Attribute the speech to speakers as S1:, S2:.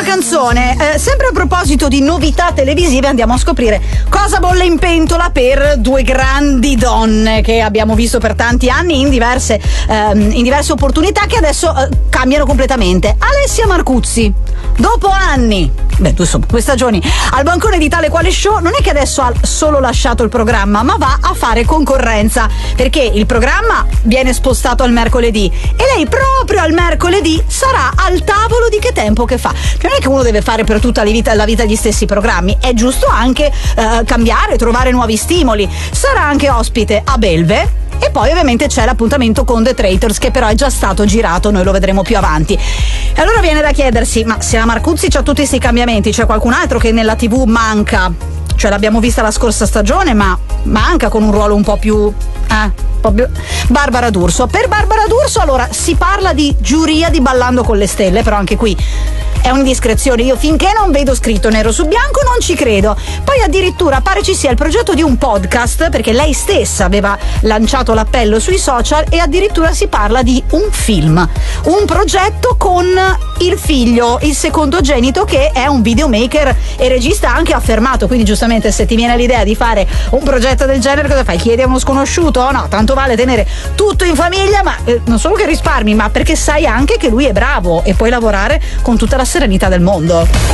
S1: Ultima canzone, sempre a proposito di novità televisive, andiamo a scoprire cosa bolle in pentola per due grandi donne che abbiamo visto per tanti anni in diverse opportunità, che adesso cambiano completamente. Alessia Marcuzzi, dopo anni, insomma 2 stagioni al bancone di Tale Quale Show, non è che adesso ha solo lasciato il programma, ma va a fare concorrenza, perché il programma viene spostato al mercoledì e lei proprio al mercoledì sarà al tavolo di Che tempo che fa. Non è che uno deve fare per tutta la vita gli stessi programmi, è giusto anche cambiare, trovare nuovi stimoli. Sarà anche ospite a Belve. E poi ovviamente c'è l'appuntamento con The Traitors, che però è già stato girato, noi lo vedremo più avanti. E allora viene da chiedersi, ma se la Marcuzzi c'ha tutti questi cambiamenti, c'è qualcun altro che nella TV manca? Cioè l'abbiamo vista la scorsa stagione, ma manca con un ruolo un po' più Barbara D'Urso. Per Barbara D'Urso allora si parla di giuria di Ballando con le Stelle, però anche qui è un'indiscrezione, io finché non vedo scritto nero su bianco non ci credo. Poi addirittura pare ci sia il progetto di un podcast, perché lei stessa aveva lanciato l'appello sui social, e addirittura si parla di un film, un progetto con il figlio, il secondogenito, che è un videomaker e regista anche affermato. Quindi giustamente, se ti viene l'idea di fare un progetto del genere, cosa fai? Chiedi a uno sconosciuto? No, tanto vale tenere tutto in famiglia, ma non solo che risparmi, ma perché sai anche che lui è bravo e puoi lavorare con tutta la serenità del mondo.